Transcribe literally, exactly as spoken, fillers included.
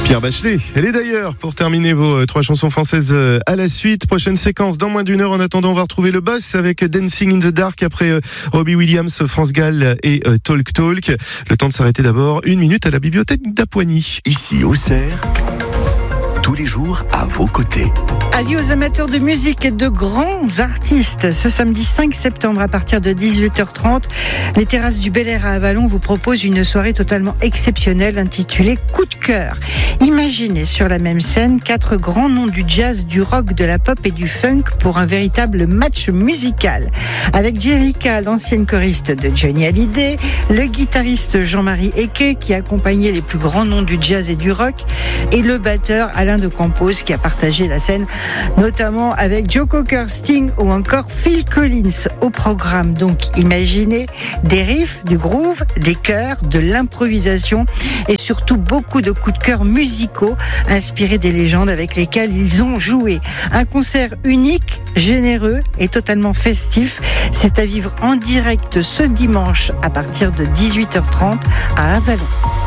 Pierre Bachelet, elle est d'ailleurs pour terminer vos euh, trois chansons françaises euh, à la suite. Prochaine séquence dans moins d'une heure. En attendant, on va retrouver le boss avec Dancing in the Dark après euh, Robbie Williams, France Gall et euh, Talk Talk. Le temps de s'arrêter d'abord une minute à la bibliothèque d'Apoigny. Ici Auxerre, tous les jours à vos côtés. Avis aux amateurs de musique et de grands artistes. Ce samedi cinq septembre à partir de dix-huit heures trente, les terrasses du Bel Air à Avallon vous proposent une soirée totalement exceptionnelle intitulée Coup de cœur. Imaginez sur la même scène quatre grands noms du jazz, du rock, de la pop et du funk pour un véritable match musical. Avec Jerica, l'ancienne choriste de Johnny Hallyday, le guitariste Jean-Marie Eke qui accompagnait les plus grands noms du jazz et du rock, et le batteur Alain de Campos qui a partagé la scène notamment avec Joe Cocker, Sting ou encore Phil Collins. Au programme, donc, imaginez des riffs, du groove, des chœurs, de l'improvisation et surtout beaucoup de coups de cœur musicaux inspirés des légendes avec lesquelles ils ont joué. Un concert unique, généreux et totalement festif. C'est à vivre en direct ce dimanche à partir de dix-huit heures trente à Avallon.